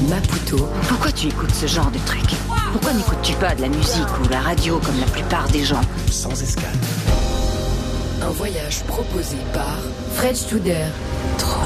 Maputo. Pourquoi tu écoutes ce genre de truc? Pourquoi n'écoutes-tu pas de la musique ou la radio comme la plupart des gens? Sans escale. Un voyage proposé par Fred Studer. Trop